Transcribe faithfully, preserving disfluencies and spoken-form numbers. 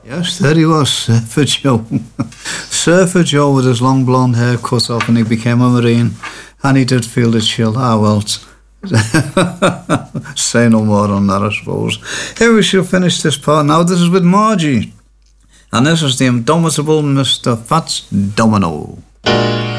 Yes, there he was, Surfer Joe. Surfer Joe with his long blonde hair cut off, and he became a Marine, and he did feel the chill. Ah, well, say no more on that, I suppose. Here we shall finish this part now. This is with Margie, and this is the indomitable Mister Fats Domino.